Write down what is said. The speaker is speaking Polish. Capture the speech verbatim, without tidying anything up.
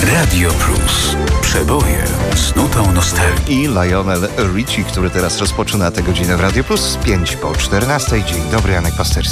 Radio Plus. Przeboje z nutą nostalgii. I Lionel Richie, który teraz rozpoczyna tę godzinę w Radio Plus. pięć po czternastej. Dzień dobry, Janek Pasterski.